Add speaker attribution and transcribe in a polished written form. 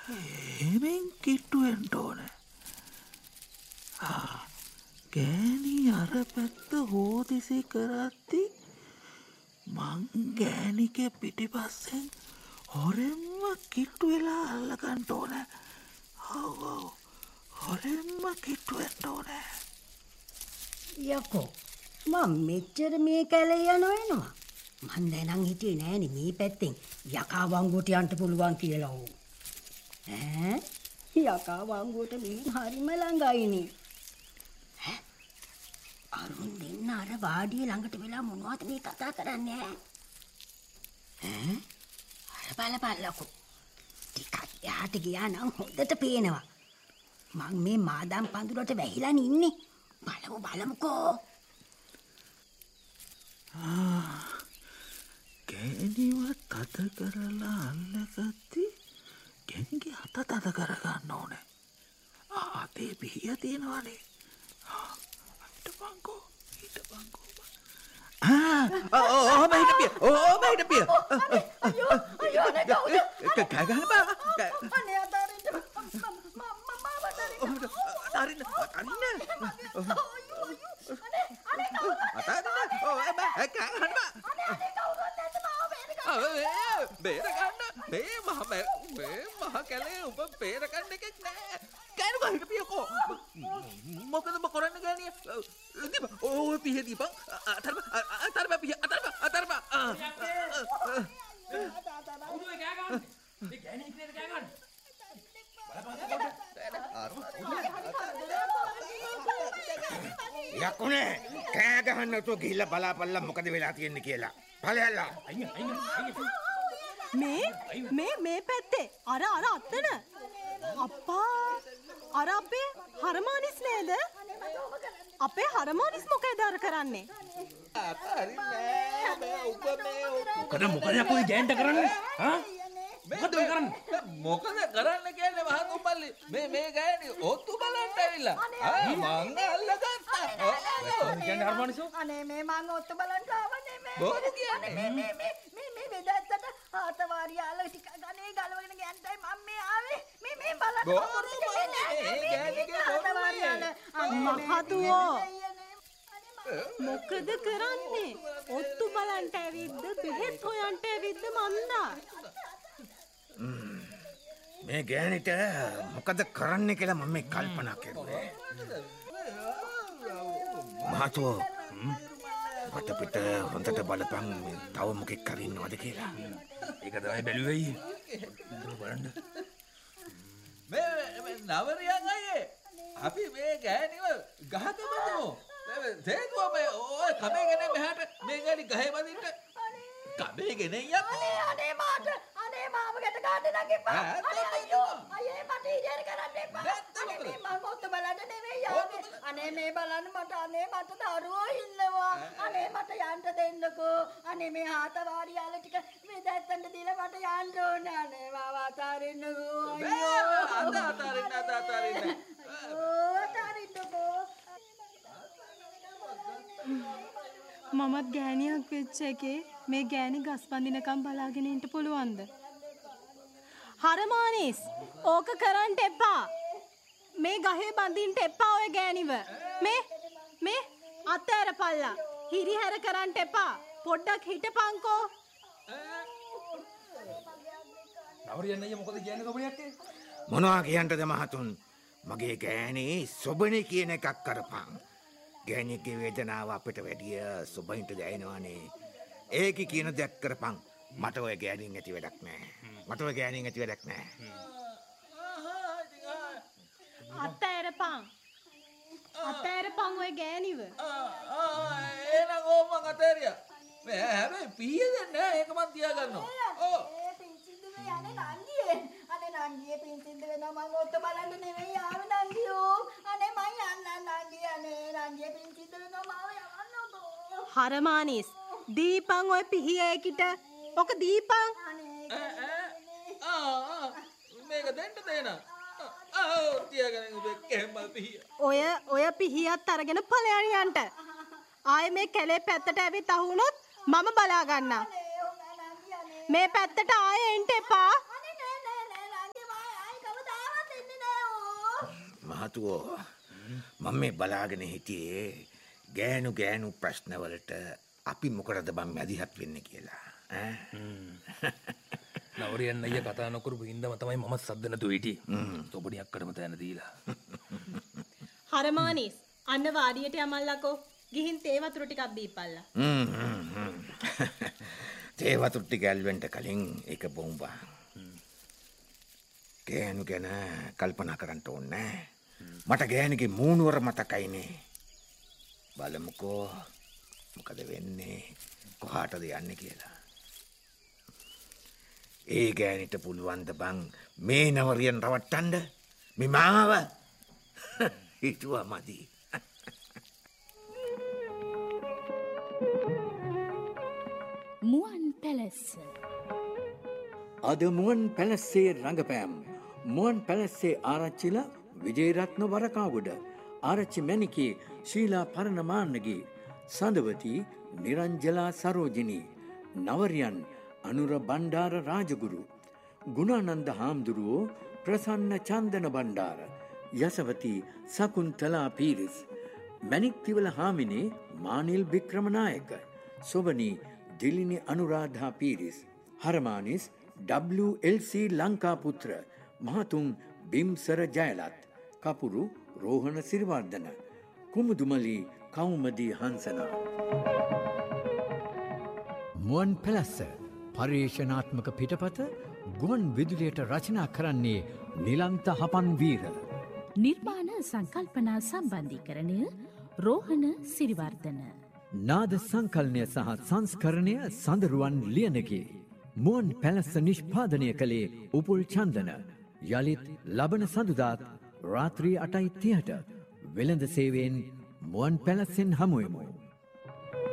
Speaker 1: එහෙමෙන් කිට්ටු වෙන්න ඕනේ. ගෑණි අර පැත්ත හෝදිසි කරද්දි මං ගෑණිගේ පිටිපස්සෙන් හොරෙන්ම කිට්ටු වෙලා අල්ලගන්න ඕනේ. හොරෙන්ම කිට්ටු වෙන්න ඕනේ.
Speaker 2: යකෝ මම මෙච්චර මේ කැලේ යනවා. මන් දැනන් හිටියේ නෑනේ මේ පැත්තෙන් යකා වංගුවට යන්න පුළුවන් කියලා ඕ. යකා වංගුවට මෙහෙන් හරිම ළඟයිනේ. අරුන් දෙන්න අර වාඩිය ළඟට වෙලා මොනවද මේ කතා කරන්නේ? අර බලපල්ලකෝ. ටිකක් යාට ගියා නම් හොඳට පේනවා. මං මේ මාදම් පඳුරට වැහිලා ඉන්නේ. බලමුකෝ.
Speaker 1: ගෑණිව තද කරලා අල්ලගත්ති ගෑණිගේ අත තද කරගන්න ඕනේ. අතේ පිහිය තියෙනවානේ. හිටපන්කෝ. ඔහොම හිටපිය.
Speaker 2: අයියෝ නේ කවුද?
Speaker 1: කෑ ගහන්න බා.
Speaker 2: අනේ අතාරින්න.
Speaker 1: අතාරින්න.
Speaker 2: අනේ කවුද?
Speaker 1: අතාරින්න. කෑ ගහන්න බා.
Speaker 2: අනේ කවුද නැත්නම් මාව
Speaker 1: බේරගන්න. මේ මහ කැලේ ඔබ බේරගන්න එකක් නෑ. කෑනකෝ හිටපියකෝ. මොකද කරන්න ගෑණිය? ඔය පිහ දීපන්. අතරම පිහ අතරම.
Speaker 3: උඩුවේ කෑ ගන්න. මේ ගෑණි ඉක්නේ කෑ ගන්න.
Speaker 4: යකුනේ කෑ ගහන්න නැතුව ගිහිල්ලා බලාපල්ලා මොකද වෙලා තියෙන්නේ කියලා. ඵලයල්ලා.
Speaker 5: මේ පැත්තේ අර අත්තන අප්පා අර අපේ හරමානිස් නේද? අපේ හරමානිස් මොකේද අර කරන්නේ?
Speaker 3: මොකද අපෝ ගෑන්ට කරන්නේ? මොකද ඔය කරන්නේ?
Speaker 1: මොකද කරන්න කියන්නේ මහතුම්මල්ලි මේ ගෑණි ඔත්තු බලන්න ඇවිල්ලා. මං අල්ලගත්තා.
Speaker 3: කියන්නේ හර්මානිසෝ?
Speaker 2: අනේ මේ මං ඔත්තු බලන්න ආවනේ මේ.
Speaker 1: බොරු කියන්නේ
Speaker 2: මේ වෙදත්තට ආතවාරියාල ටික ගනේ ගලවගෙන ගෑන්ටයි මම මේ ආවේ. මේ බලන්න.
Speaker 1: බොරු ගෑණිගේ බොරු
Speaker 5: මහතුවෝ මොකද කරන්නේ? ඔත්තු බලන්ට ඇවිද්ද බෙහෙත් හොයන්ට ඇවිද්ද මන්දා?
Speaker 4: මේ ගෑණිට මොකද කරන්න කියලා මම කල්පනා කරුවේ. මහතුවෝ මට පිට හොඳට බලපන් තව මොකෙක් හරි ඉන්නවද කියලා.
Speaker 3: ඒක තමයි බැලුවේයි. බලන්න.
Speaker 1: මේ නවරියන් අයියේ අපි මේ ගෑණිව ගහක බඳමු. තේරුවා මේ ඔය කමේගෙන මෙහාට මේ ගෑණි ගහේ බඳින්න. කමේගෙන යමු.
Speaker 2: අනේ මාව ගැට ගන්න නම් එපා. අයියේ මට ඉඩ කරන්න එපා. අනේ මේ මම ඔත්තු බලන්න නෙවෙයි ආවේ. අනේ මේ බලන්න මට දරුවෝ ඉන්නවා. අනේ මට යන්න දෙන්නකෝ. අනේ මේ ආතවාරියාල ටික මේ දැත්තන්ට දීලා මට යන්න ඕනේ. අනේ මාව අතාරින්නකෝ.
Speaker 1: අතාරින්න.
Speaker 2: අතාරින්නකෝ.
Speaker 5: මමත් ගෑණියක් වෙච්ච එකේ මේ ගෑණි ගස් බඳිනකම් බලාගෙන ඉන්න පුළුවන්ද? හරමානිස් ඕක කරන්න එපා. මේ ගහේ බඳින්න එපා ඔය ගෑණිව. මේ අතෑරපල්ලා. හිරිහැර කරන්න එපා. පොඩ්ඩක් හිටපන්කෝ.
Speaker 3: නවරියන් අයියා මොකද කියන්නේ කොබණියක්?
Speaker 4: මොනවා කියන්නද මහතුන්? මගේ ගෑණි සොබනේ කියන එකක් කරපන්. ගෑණිගේ වේදනාව අපිට වැඩිය සොබයින්ට දැනෙනවානේ. ඒක කියන දෙයක් කරපන්. මට ඔය ගෑණින් ඇති වැඩක් නෑ.
Speaker 5: අතෑරපන් ඔය ගෑණිව.
Speaker 1: එහෙනම් ඕම මං අතෑරියා. මේ හැබැයි පීය දෙන්නේ නැහැ. ඒක මං තියාගන්නවා. ඔව්.
Speaker 2: අනේ නංගියේ පින්සින්ද වෙනවා මම ඔත්තු බලන්න නෙවෙයි ආවේ නංගියෝ. අනේ මං යන්න නංගිය. අනේ නංගියේ පින්සින්ද වෙනවා මාව යවන්නකෝ.
Speaker 5: හරමානිස් දීපන් ඔය පිහියේකිට. ඔක දීපන්.
Speaker 1: මේක දෙන්න දෙන. තියාගෙන උඹේ කැම්මල් පිහිය.
Speaker 5: ඔය පිහියත් අරගෙන ඵලයන් යන්න. ආයේ මේ කැලේ පැත්තට ඇවිත් අහුනොත් මම බලා ගන්නම්. මේ පැත්තට ආයේ එන්න එපා.
Speaker 4: මහතුවෝ මම මේ බලාගෙන හිටියේ ගෑනු ප්‍රශ්නවලට අපි මොකටද බං මැදිහත් වෙන්නේ කියලා.
Speaker 3: නවරියන් අයියා කතා නොකරපු හින්දාම තමයි මම සද්ද නැතුව හිටියේ. සොබණියක්කටම තැන දීලා.
Speaker 5: හරමානිස් අන්න වාඩියට යමල්ලකෝ. ගිහින් තේ වතුර ටිකක් බීපල්ලා.
Speaker 4: තේ වතුර ටික ඇල්වෙන්ට කලින් ඒක බොම්බා. ගෑනු ගැන කල්පනා කරන්න ඕනේ. මට ගෑනුගේ මූණුවර මතකයිනේ. බලමුකෝ මොකද වෙන්නේ කොහාටද යන්නේ කියලා. ඒ ගෑනිට පුළුවන්ද බං මේ නවරියන් රවට්ටන්න? මේ මාව හිතුවා මදි.
Speaker 6: මුවන් පැලස්ස.
Speaker 7: අද මුවන් පැලස්සේ රඟපෑම්. මුවන් පැලස්සේ ආරච්චිල විජේරත්න වරකාගොඩ, ආරච්චි මැණිකේ ශීලා පරණමාන්නගේ, සඳවති නිරංජලා සරෝජිනී, නවරියන් අනුර බණ්ඩාර රාජගුරු, ගුණානන්ද හාමුදුරුවෝ ප්‍රසන්න චන්දන බණ්ඩාර, යසවති සකුන්තලා පීරිස්, මැණික්තිවල හාමිනේ මානිල් වික්‍රමනායක, සොබනී දිලිනි අනුරාධා පීරිස්, හරමානිස් WLC ලංකාපුත්‍ර, මහතුන් බිම්සර ජයලත්, කපුරු රෝහණ සිරිවර්ධන, කුමුදුමලි කවුමදී හංසනා.
Speaker 8: මුවන් පැලස්ස පර්යේෂණාත්මක පිටපත ගුවන් විදුලියට රචනා කරන්නේ නිලන්ත හපන් වීර.
Speaker 6: නිර්මාණ සංකල්පනා සම්බන්ධීකරණය රෝහණ සිරිවර්ධන.
Speaker 8: නාද සංකලනය සහ සංස්කරණය සඳරුවන් ලියනගේ. මුවන් පැලස්ස නිෂ්පාදනය කළේ උපුල් චන්දන. යළිත් ලබන සඳුදාත් රාත්‍රී 8:30ට වෙළඳ සේවයෙන් මුවන් පැලස්සෙන් හමුවෙමු.